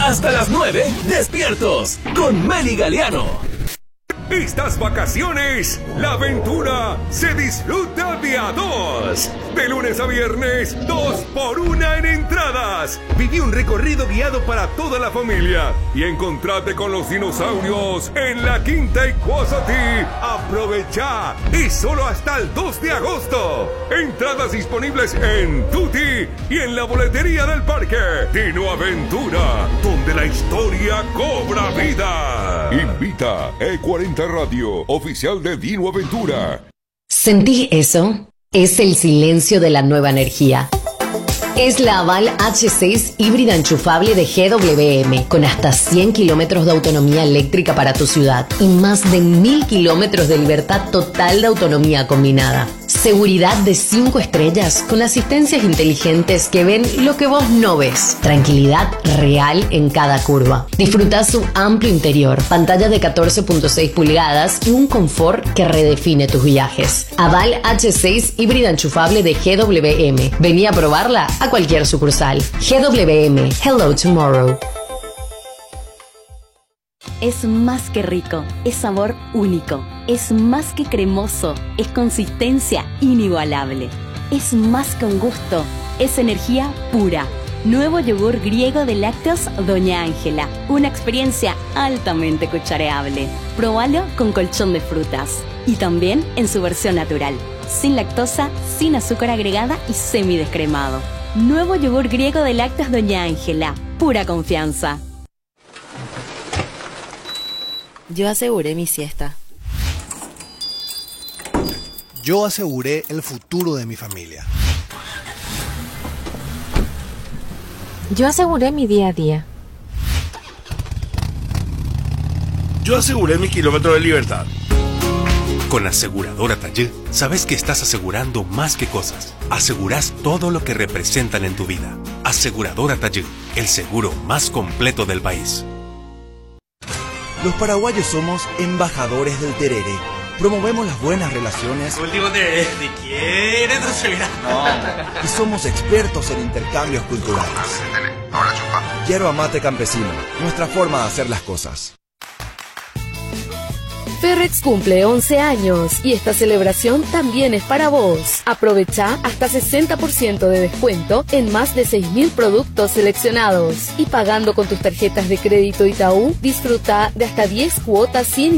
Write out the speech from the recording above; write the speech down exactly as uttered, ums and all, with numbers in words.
Hasta las nueve, despiertos con Meli Galeano. Estas vacaciones, la aventura se disfruta de a dos. De lunes a viernes, dos por una en entradas. Viví un recorrido guiado para toda la familia y encontrate con los dinosaurios en la Quinta Icuazatí. Aprovecha y solo hasta el dos de agosto. Entradas disponibles en Tutti y en la boletería del parque. Dino Aventura, donde la historia cobra vida. Invita E cuarenta Radio, oficial de Dino Aventura. ¿Sentís eso? Es el silencio de la nueva energía. Es la Aval H seis híbrida enchufable de G W M, con hasta cien kilómetros de autonomía eléctrica para tu ciudad y más de mil kilómetros de libertad total de autonomía combinada. Seguridad de cinco estrellas con asistencias inteligentes que ven lo que vos no ves. Tranquilidad real en cada curva. Disfruta su amplio interior, pantalla de catorce punto seis pulgadas y un confort que redefine tus viajes. Aval H seis híbrida enchufable de G W M. Vení a probarla a cualquier sucursal. G W M. Hello Tomorrow. Es más que rico, es sabor único, es más que cremoso, es consistencia inigualable, es más que un gusto, es energía pura. Nuevo yogur griego de lácteos Doña Ángela, una experiencia altamente cuchareable. Probalo con colchón de frutas y también en su versión natural, sin lactosa, sin azúcar agregada y semidescremado. Nuevo yogur griego de lácteos Doña Ángela, pura confianza. Yo aseguré mi siesta. Yo aseguré el futuro de mi familia. Yo aseguré mi día a día. Yo aseguré mi kilómetro de libertad. Con Aseguradora Taller, sabes que estás asegurando más que cosas. Asegurás todo lo que representan en tu vida. Aseguradora Taller, el seguro más completo del país. Los paraguayos somos embajadores del tereré. Promovemos las buenas relaciones. Último tereré, ¿de quién? No. Y somos expertos en intercambios culturales. Yerba mate campesino, nuestra forma de hacer las cosas. Ferrex cumple once años y esta celebración también es para vos. Aprovecha hasta sesenta por ciento de descuento en más de seis mil productos seleccionados. Y pagando con tus tarjetas de crédito Itaú, disfruta de hasta diez cuotas sin